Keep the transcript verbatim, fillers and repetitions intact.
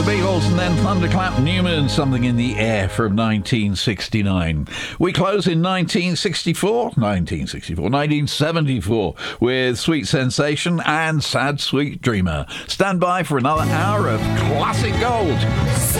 Beatles and then Thunderclap Newman, Something in the Air from nineteen sixty-nine. We close in nineteen sixty-four, nineteen sixty-four, nineteen seventy-four with Sweet Sensation and Sad Sweet Dreamer. Stand by for another hour of classic gold.